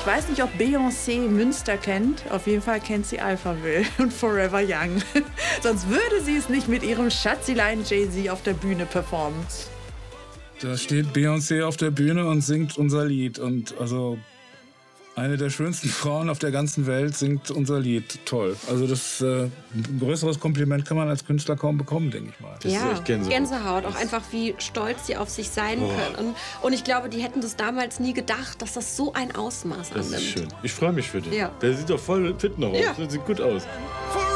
Ich weiß nicht, ob Beyoncé Münster kennt. Auf jeden Fall kennt sie Alphaville und Forever Young. Sonst würde sie es nicht mit ihrem Schatzilein Jay-Z auf der Bühne performen. Da steht Beyoncé auf der Bühne und singt unser Lied. Und also eine der schönsten Frauen auf der ganzen Welt singt unser Lied. Toll. Also das ein größeres Kompliment kann man als Künstler kaum bekommen, denke ich mal. Das ist echt Gänsehaut. Auch einfach, wie stolz sie auf sich sein können. Und ich glaube, die hätten das damals nie gedacht, dass das so ein Ausmaß annimmt. Das ist schön. Ich freue mich für den. Ja. Der sieht doch voll fit noch aus. Ja. Der sieht gut aus.